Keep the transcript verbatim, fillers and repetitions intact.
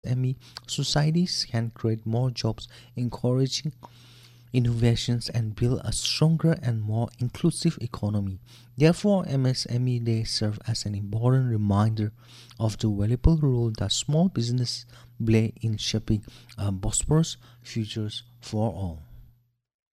M E societies can create more jobs, encouraging innovations and build a stronger and more inclusive economy. Therefore, M S M E Day serves as an important reminder of the valuable role that small business play in shaping a prosperous futures for all.